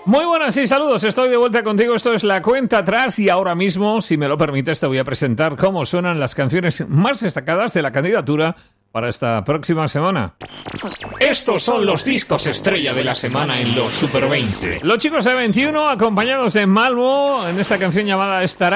Muy buenas y saludos, estoy de vuelta contigo, esto es La Cuenta Atrás y ahora mismo, si me lo permites, te voy a presentar cómo suenan las canciones más destacadas de la candidatura para esta próxima semana. Estos son los discos estrella de la semana en los Super 20. Los chicos de 21, acompañados de Malmo, en esta canción llamada Estará.